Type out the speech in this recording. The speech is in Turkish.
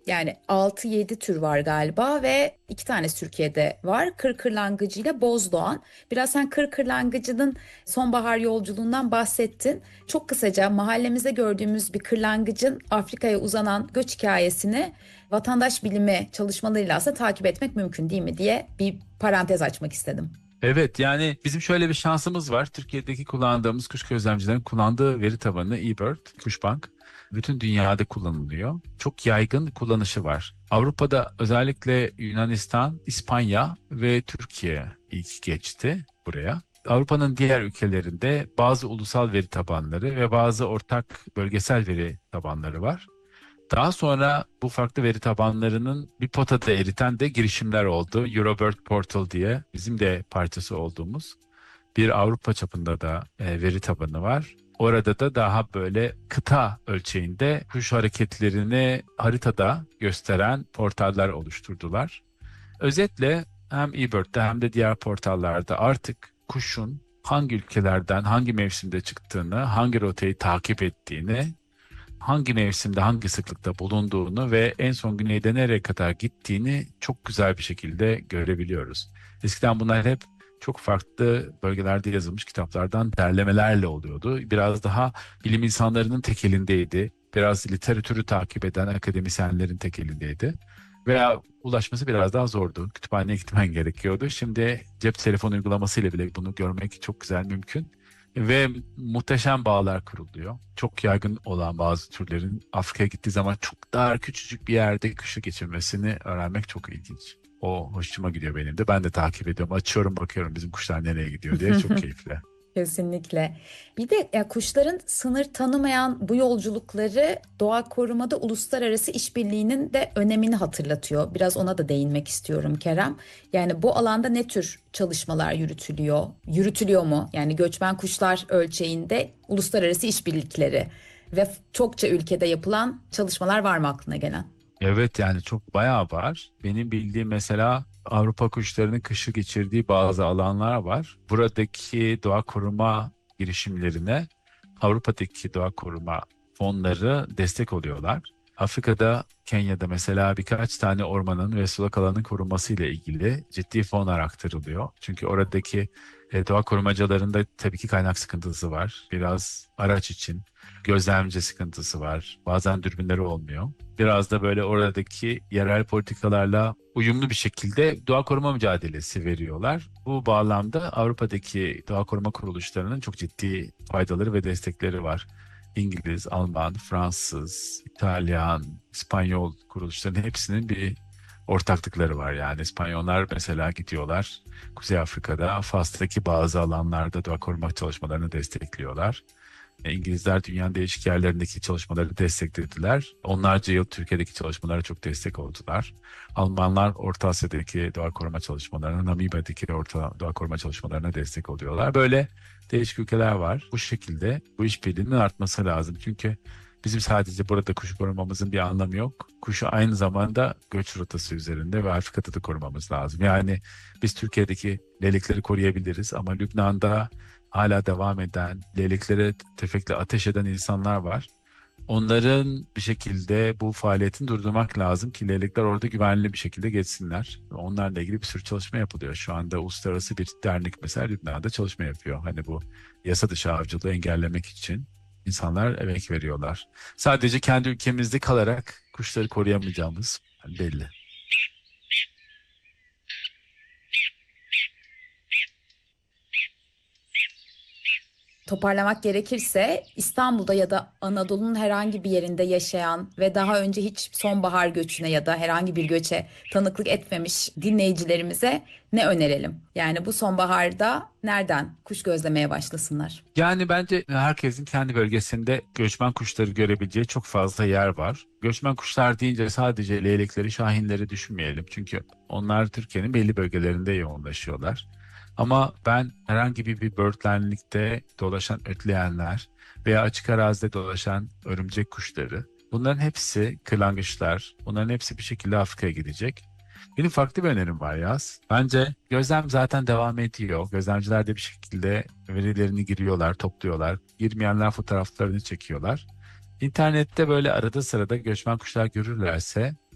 Yani 6-7 tür var galiba ve 2 tanesi Türkiye'de var. Kır kırlangıcı ile bozdoğan. Biraz sen kır kırlangıcının sonbahar yolculuğundan bahsettin. Çok kısaca mahallemizde gördüğümüz bir kırlangıcın Afrika'ya uzanan göç hikayesini vatandaş bilimi çalışmalarıyla aslında takip etmek mümkün değil mi diye bir parantez açmak istedim. Evet, yani bizim şöyle bir şansımız var. Türkiye'deki kullandığımız kuş gözlemcilerin kullandığı veri tabanı eBird, Kuşbank bütün dünyada kullanılıyor. Çok yaygın kullanışı var. Avrupa'da özellikle Yunanistan, İspanya ve Türkiye ilk geçti buraya. Avrupa'nın diğer ülkelerinde bazı ulusal veri tabanları ve bazı ortak bölgesel veri tabanları var. Daha sonra bu farklı veri tabanlarının bir potada eriten de girişimler oldu. Eurobird Portal diye bizim de parçası olduğumuz bir Avrupa çapında da veri tabanı var. Orada da daha böyle kıta ölçeğinde kuş hareketlerini haritada gösteren portaller oluşturdular. Özetle hem eBird'de hem de diğer portallarda artık kuşun hangi ülkelerden hangi mevsimde çıktığını, hangi rotayı takip ettiğini, hangi mevsimde hangi sıklıkta bulunduğunu ve en son güneyde nereye kadar gittiğini çok güzel bir şekilde görebiliyoruz. Eskiden bunlar hep çok farklı bölgelerde yazılmış kitaplardan derlemelerle oluyordu. Biraz daha bilim insanlarının tek elindeydi. Biraz literatürü takip eden akademisyenlerin tek elindeydi. Veya ulaşması biraz daha zordu. Kütüphaneye gitmen gerekiyordu. Şimdi cep telefonu uygulamasıyla bile bunu görmek çok güzel mümkün. Ve muhteşem bağlar kuruluyor. Çok yaygın olan bazı türlerin Afrika'ya gittiği zaman çok daha küçücük bir yerde kışı geçirmesini öğrenmek çok ilginç. O hoşuma gidiyor benim de. Ben de takip ediyorum. Açıyorum bakıyorum bizim kuşlar nereye gidiyor diye. Çok keyifli. Kesinlikle. Bir de ya, kuşların sınır tanımayan bu yolculukları doğa korumada uluslararası işbirliğinin de önemini hatırlatıyor. Biraz ona da değinmek istiyorum Kerem. Yani bu alanda ne tür çalışmalar yürütülüyor? Yürütülüyor mu? Yani göçmen kuşlar ölçeğinde uluslararası işbirlikleri ve çokça ülkede yapılan çalışmalar var mı aklına gelen? Evet, yani çok bayağı var. Benim bildiğim mesela Avrupa kuşlarının kışı geçirdiği bazı alanlar var. Buradaki doğa koruma girişimlerine Avrupa'daki doğa koruma fonları destek oluyorlar. Afrika'da, Kenya'da mesela birkaç tane ormanın ve sulak alanın korunması ile ilgili ciddi fonlar aktarılıyor. Çünkü oradaki doğa korumacılarında tabii ki kaynak sıkıntısı var. Biraz araç için gözlemci sıkıntısı var. Bazen dürbünleri olmuyor. Biraz da böyle oradaki yerel politikalarla uyumlu bir şekilde doğa koruma mücadelesi veriyorlar. Bu bağlamda Avrupa'daki doğa koruma kuruluşlarının çok ciddi faydaları ve destekleri var. İngiliz, Alman, Fransız, İtalyan, İspanyol kuruluşların hepsinin bir ortaklıkları var. Yani İspanyollar mesela gidiyorlar Kuzey Afrika'da, Fas'taki bazı alanlarda doğa koruma çalışmalarını destekliyorlar. İngilizler dünyanın değişik yerlerindeki çalışmaları desteklediler. Onlarca yıl Türkiye'deki çalışmalara çok destek oldular. Almanlar Orta Asya'daki doğa koruma çalışmalarına, Namibya'daki doğa koruma çalışmalarına destek oluyorlar. Böyle değişik ülkeler var. Bu şekilde bu işbirliğinin artması lazım. Çünkü bizim sadece burada kuşu korumamızın bir anlamı yok. Kuşu aynı zamanda göç rotası üzerinde ve Afrika'da da korumamız lazım. Yani biz Türkiye'deki lelekleri koruyabiliriz ama Lübnan'da hala devam eden, leyleklere tüfekle ateş eden insanlar var. Onların bir şekilde bu faaliyetini durdurmak lazım ki leylekler orada güvenli bir şekilde geçsinler. Onlarla ilgili bir sürü çalışma yapılıyor. Şu anda uluslararası bir dernek mesela Lübnan'da çalışma yapıyor. Hani bu yasa dışı avcılığı engellemek için insanlar emek veriyorlar. Sadece kendi ülkemizde kalarak kuşları koruyamayacağımız belli. Toparlamak gerekirse İstanbul'da ya da Anadolu'nun herhangi bir yerinde yaşayan ve daha önce hiç sonbahar göçüne ya da herhangi bir göçe tanıklık etmemiş dinleyicilerimize ne önerelim? Yani bu sonbaharda nereden kuş gözlemeye başlasınlar? Yani bence herkesin kendi bölgesinde göçmen kuşları görebileceği çok fazla yer var. Göçmen kuşlar deyince sadece leylekleri, şahinleri düşünmeyelim. Çünkü onlar Türkiye'nin belli bölgelerinde yoğunlaşıyorlar. Ama ben herhangi bir birdlandlikte dolaşan ötleyenler veya açık arazide dolaşan örümcek kuşları, bunların hepsi kırlangıçlar, bunların hepsi bir şekilde Afrika'ya gidecek. Benim farklı bir önerim var Yaz. Bence gözlem zaten devam ediyor. Gözlemciler de bir şekilde verilerini giriyorlar, topluyorlar. Girmeyenler fotoğraflarını çekiyorlar. İnternette böyle arada sırada göçmen kuşlar görürlerse